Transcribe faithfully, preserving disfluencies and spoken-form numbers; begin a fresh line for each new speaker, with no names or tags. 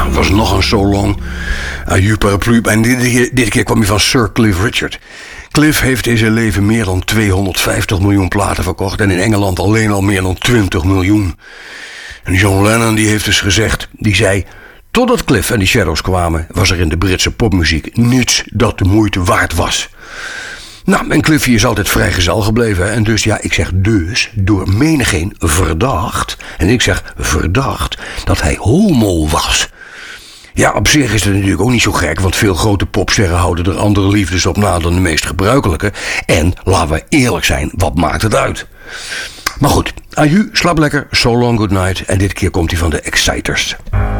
het was nog een So Long. Aju Paraplu. En dit, dit, dit keer kwam hij van Sir Cliff Richard. Cliff heeft in zijn leven meer dan tweehonderdvijftig miljoen platen verkocht. En in Engeland alleen al meer dan twintig miljoen. En John Lennon die heeft dus gezegd, die zei... Totdat Cliff en de Shadows kwamen, was er in de Britse popmuziek niets dat de moeite waard was. Nou, en Cliffy is altijd vrijgezel gebleven. En dus, ja, ik zeg dus, door menigeen verdacht, en ik zeg verdacht, dat hij homo was. Ja, op zich is het natuurlijk ook niet zo gek, want veel grote popsterren houden er andere liefdes op na dan de meest gebruikelijke. En, laten we eerlijk zijn, wat maakt het uit? Maar goed, aju, slaap lekker, so long, good night. En dit keer komt hij van de Exciters.